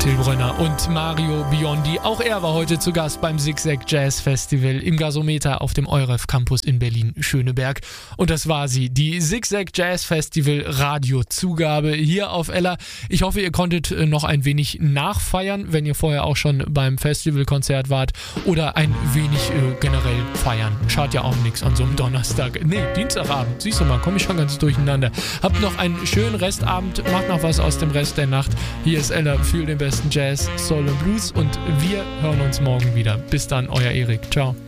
Till Brönner und Mario Biondi. Auch er war heute zu Gast beim Zigzag Jazz Festival im Gasometer auf dem EUREF Campus in Berlin-Schöneberg. Und das war sie, die Zigzag Jazz Festival Radiozugabe hier auf Ella. Ich hoffe, ihr konntet noch ein wenig nachfeiern, wenn ihr vorher auch schon beim Festivalkonzert wart, oder ein wenig generell feiern. Schadet ja auch nichts an so einem Donnerstag. Nee, Dienstagabend. Siehst du mal, komme ich schon ganz durcheinander. Habt noch einen schönen Restabend, macht noch was aus dem Rest der Nacht. Hier ist Ella für den besten Jazz, Soul und Blues und wir hören uns morgen wieder. Bis dann, euer Erik. Ciao.